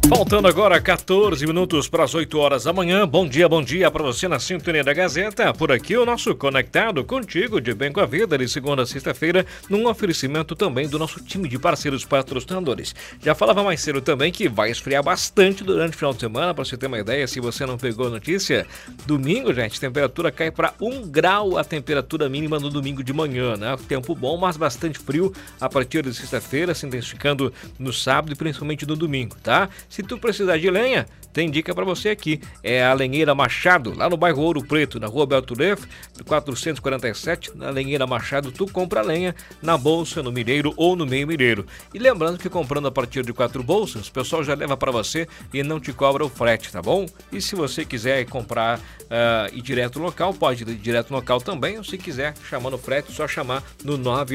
Faltando agora 14 minutos para as 8 horas da manhã. Bom dia para você na sintonia da Gazeta. Por aqui o nosso Conectado contigo de bem com a vida de segunda a sexta-feira, num oferecimento também do nosso time de parceiros patrocinadores. Já falava mais cedo também que vai esfriar bastante durante o final de semana, para você ter uma ideia, se você não pegou a notícia. Domingo, gente, a temperatura cai para 1 grau a temperatura mínima no domingo de manhã, né? Tempo bom, mas bastante frio a partir de sexta-feira, se intensificando no sábado e principalmente no domingo, tá? Se tu precisar de lenha, tem dica para você aqui. É a Lenheira Machado, lá no bairro Ouro Preto, na rua Belto Leff, 447. Na Lenheira Machado, tu compra lenha na bolsa, no milheiro ou no meio milheiro. E lembrando que comprando a partir de 4 bolsas, o pessoal já leva para você e não te cobra o frete, tá bom? E se você quiser comprar ir direto no local, pode ir direto no local também. Ou se quiser, chamando o frete, só chamar no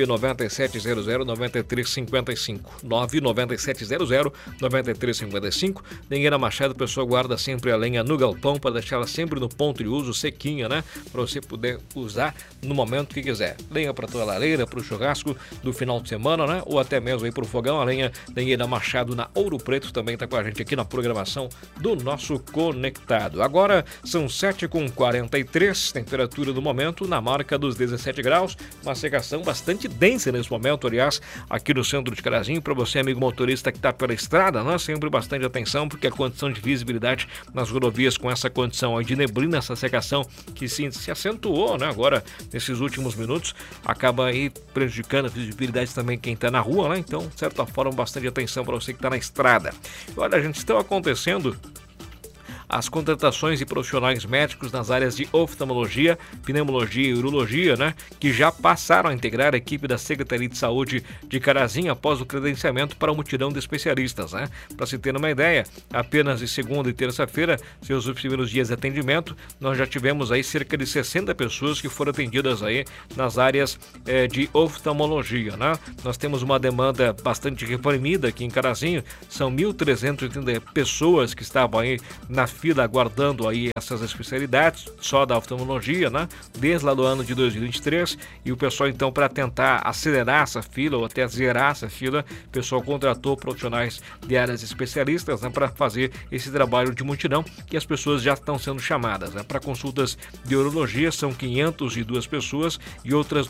99700-9355. 99700-9355. Lenheira Machado, o pessoal guarda sempre a lenha no galpão para deixar ela sempre no ponto de uso, sequinha, né? Para você poder usar no momento que quiser. Lenha para tua lareira, para o churrasco do final de semana, né? Ou até mesmo aí para o fogão. A Lenheira Machado na Ouro Preto também está com a gente aqui na programação do nosso Conectado. Agora são 7h43, temperatura do momento na marca dos 17 graus. Uma secação bastante densa nesse momento, aliás, aqui no centro de Carazinho. Para você, amigo motorista que está pela estrada, né? Sempre bastante atenção, porque a condição de visibilidade nas rodovias com essa condição de neblina, essa secação que se acentuou, né? Agora, nesses últimos minutos, acaba aí prejudicando a visibilidade também quem está na rua, né? Então, de certa forma, bastante atenção para você que está na estrada. Olha, gente, estão acontecendo as contratações de profissionais médicos nas áreas de oftalmologia, pneumologia e urologia, né, que já passaram a integrar a equipe da Secretaria de Saúde de Carazinho após o credenciamento para o mutirão de especialistas, né? Para se ter uma ideia, apenas de segunda e terça-feira, seus primeiros dias de atendimento, nós já tivemos aí cerca de 60 pessoas que foram atendidas aí nas áreas de oftalmologia, né? Nós temos uma demanda bastante reprimida aqui em Carazinho, são 1.330 pessoas que estavam aí na fila aguardando aí essas especialidades só da oftalmologia, né? Desde lá do ano de 2023, e o pessoal então, para tentar acelerar essa fila ou até zerar essa fila, o pessoal contratou profissionais de áreas especialistas, né, para fazer esse trabalho de mutirão, que as pessoas já estão sendo chamadas, né? Para consultas de urologia são 502 pessoas e outras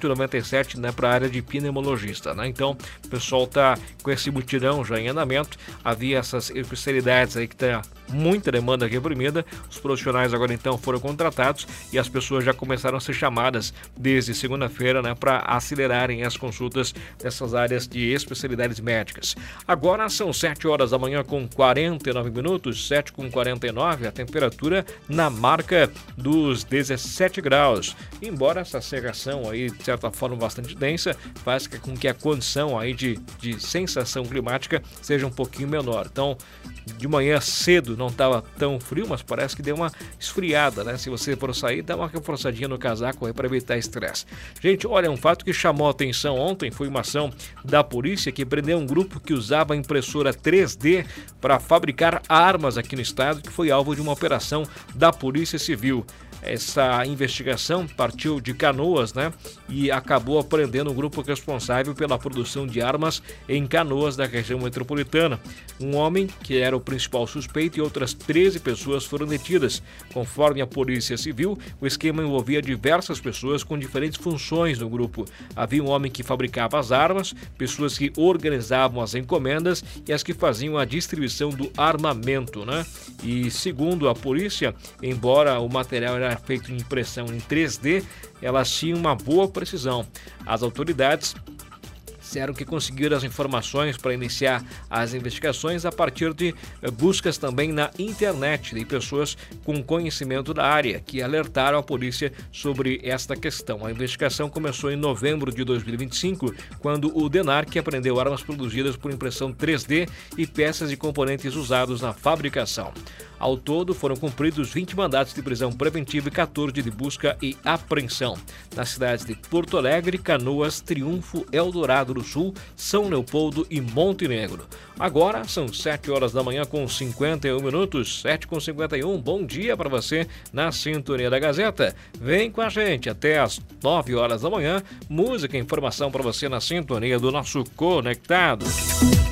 297, né, para a área de pneumologista, né? Então o pessoal está com esse mutirão já em andamento. Havia essas especialidades aí que tá muita demanda reprimida. Os profissionais agora então foram contratados e as pessoas já começaram a ser chamadas desde segunda-feira, né, para acelerarem as consultas dessas áreas de especialidades médicas. Agora são 7 horas da manhã com 49 minutos, 7h49, a temperatura na marca dos 17 graus. Embora essa secação aí, de certa forma, bastante densa, faz com que a condição aí de sensação climática seja um pouquinho menor. Então, de manhã cedo não estava tão frio, mas parece que deu uma esfriada, né? Se você for sair, dá uma reforçadinha no casaco aí para evitar estresse. Gente, olha, um fato que chamou a atenção ontem foi uma ação da polícia que prendeu um grupo que usava impressora 3D para fabricar armas aqui no estado, que foi alvo de uma operação da Polícia Civil. Essa investigação partiu de Canoas, né? E acabou apreendendo um grupo responsável pela produção de armas em Canoas, da região metropolitana. Um homem, que era o principal suspeito, e outras 13 pessoas foram detidas. Conforme a Polícia Civil, o esquema envolvia diversas pessoas com diferentes funções no grupo. Havia um homem que fabricava as armas, pessoas que organizavam as encomendas e as que faziam a distribuição do armamento, né? E segundo a polícia, embora o material era feito em impressão em 3D, elas tinham uma boa precisão. As autoridades disseram que conseguiram as informações para iniciar as investigações a partir de buscas também na internet de pessoas com conhecimento da área que alertaram a polícia sobre esta questão. A investigação começou em novembro de 2025, quando o DENARC apreendeu armas produzidas por impressão 3D e peças e componentes usados na fabricação. Ao todo, foram cumpridos 20 mandatos de prisão preventiva e 14 de busca e apreensão nas cidades de Porto Alegre, Canoas, Triunfo, Eldorado do Sul, São Leopoldo e Montenegro. Agora são 7 horas da manhã com 51 minutos, 7h51. Bom dia para você na sintonia da Gazeta. Vem com a gente até as 9 horas da manhã. Música e informação para você na sintonia do nosso Conectado.